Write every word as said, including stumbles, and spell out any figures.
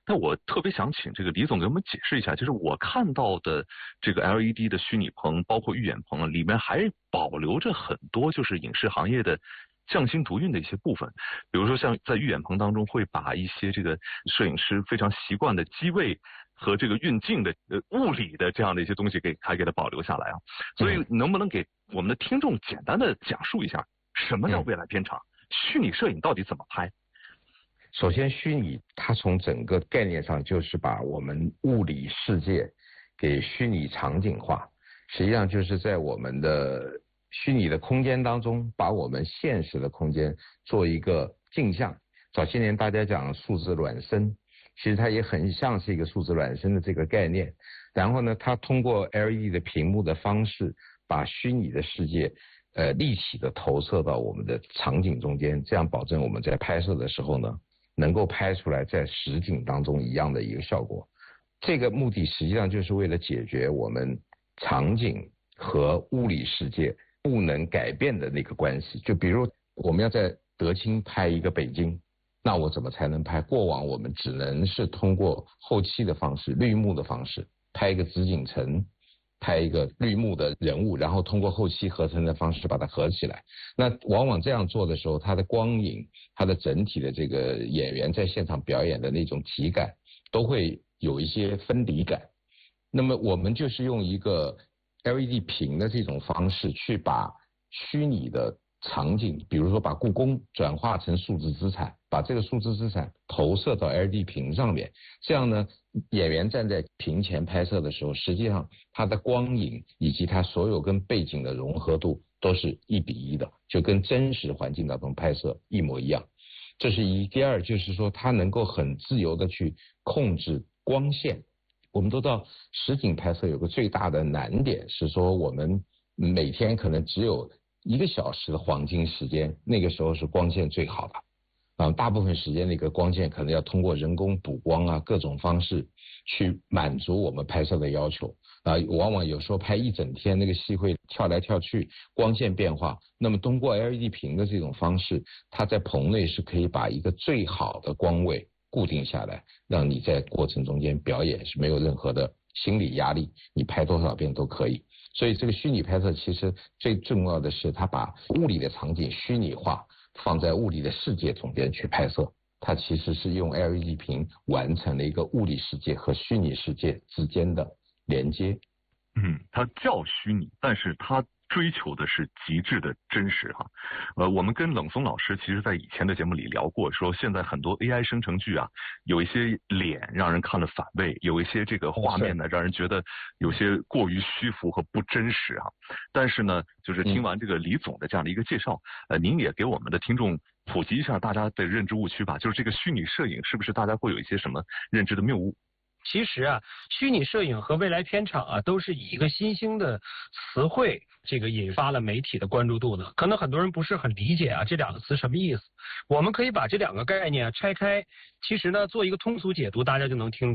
但我特别想请这个李总给我们解释一下，就是我看到的这个 L E D 的虚拟棚，包括预演棚里面还保留着很多就是影视行业的匠心独运的一些部分，比如说像在预演棚当中会把一些这个摄影师非常习惯的机位和这个运镜的呃物理的这样的一些东西给还给它保留下来啊。所以能不能给我们的听众简单的讲述一下什么叫未来片场？虚拟摄影到底怎么拍？ 首先，虚拟它从整个概念上就是把我们物理世界给虚拟场景化，实际上就是在我们的虚拟的空间当中，把我们现实的空间做一个镜像。早些年大家讲数字孪生，其实它也很像是一个数字孪生的这个概念。然后呢，它通过 L E D 的屏幕的方式，把虚拟的世界呃立体的投射到我们的场景中间，这样保证我们在拍摄的时候呢，能够拍出来在实景当中一样的一个效果。这个目的实际上就是为了解决我们场景和物理世界不能改变的那个关系。就比如我们要在德清拍一个北京，那我怎么才能拍？过往我们只能是通过后期的方式，绿幕的方式拍一个紫禁城，拍一个绿幕的人物，然后通过后期合成的方式把它合起来。那往往这样做的时候，它的光影，它的整体的这个演员在现场表演的那种体感都会有一些分离感。那么我们就是用一个 L E D 屏的这种方式去把虚拟的场景，比如说把故宫转化成数字资产，把这个数字资产投射到 L E D 屏上面，这样呢，演员站在屏前拍摄的时候，实际上它的光影以及它所有跟背景的融合度都是一比一的，就跟真实环境当中拍摄一模一样。这是一。第二就是说，它能够很自由的去控制光线。我们都知道实景拍摄有个最大的难点是说，我们每天可能只有一个小时的黄金时间，那个时候是光线最好的啊，大部分时间那个光线可能要通过人工补光啊，各种方式去满足我们拍摄的要求啊。往往有时候拍一整天，那个戏会跳来跳去，光线变化。那么通过 L E D 屏的这种方式，它在棚内是可以把一个最好的光位固定下来，让你在过程中间表演是没有任何的心理压力，你拍多少遍都可以。所以这个虚拟拍摄其实最重要的是，它把物理的场景虚拟化，放在物理的世界中间去拍摄。它其实是用 L E D 屏完成了一个物理世界和虚拟世界之间的连接。 嗯，它叫虚拟，但是它追求的是极致的真实哈。呃，我们跟冷松老师其实在以前的节目里聊过，说现在很多 A I 生成剧啊，有一些脸让人看了反胃，有一些这个画面呢让人觉得有些过于虚浮和不真实哈。但是呢，就是听完这个李总的这样的一个介绍，呃，您也给我们的听众普及一下大家的认知误区吧，就是这个虚拟摄影是不是大家会有一些什么认知的谬误？ 其实啊，虚拟摄影和未来片场啊，都是以一个新兴的词汇，这个引发了媒体的关注度呢。可能很多人不是很理解啊，这两个词什么意思？我们可以把这两个概念拆开，其实呢，做一个通俗解读，大家就能听